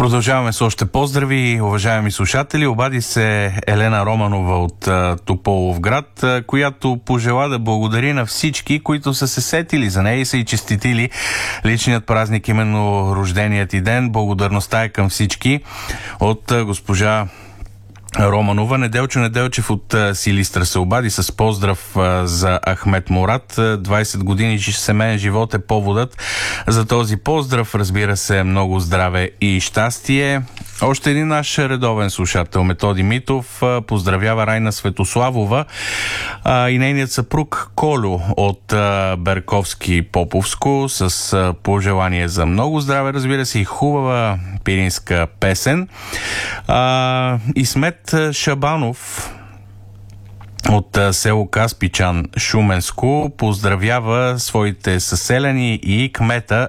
Продължаваме с още поздрави, уважаеми слушатели. Обади се Елена Романова от Тополовград, която пожела да благодари на всички, които са се сетили за нея и са и честитили личният празник, именно рожденият и ден. Благодарността е към всички от госпожа Романова. Неделчо Неделчев от Силистра се обади с поздрав за Ахмет Мурат. 20 години семейен живот е поводът за този поздрав. Разбира се, много здраве и щастие. Още един наш редовен слушател, Методи Митов, поздравява Райна Светославова и нейният съпруг Колю от Берковски Поповско с пожелание за много здраве, разбира се, и хубава пиринска песен. Исмет Шабанов от село Каспичан, Шуменско, поздравява своите съселени и кмета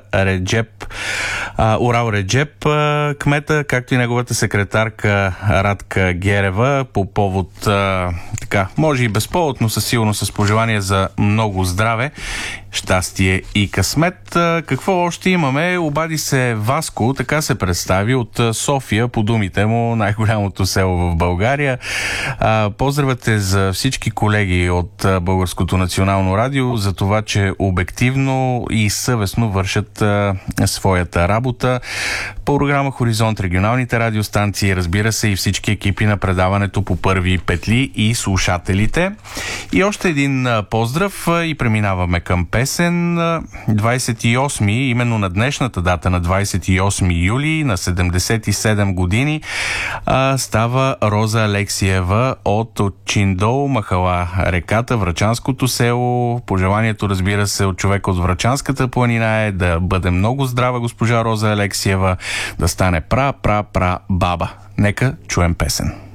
Урал Реджеп, кмета, както и неговата секретарка Радка Герева, по повод, може и без повод, но със сигурно с пожелание за много здраве, щастие и късмет. Какво още имаме? Обади се Васко, така се представи, от София, по думите му, най-голямото село в България. Поздравате за всички колеги от Българското национално радио за това, че обективно и съвестно вършат своята работа. Програма Хоризонт, регионалните радиостанции, разбира се, и всички екипи на предаването по първи петли и слушателите. И още един поздрав и преминаваме към песен. 28, именно на днешната дата, на 28 юли, на 77 години, става Роза Алексиева от Чиндол, махала Реката, Врачанското село. Пожеланието, разбира се, от човека от Врачанската планина е да бъде много здрава госпожа Роза Алексиева, да стане пра баба. Нека чуем песен.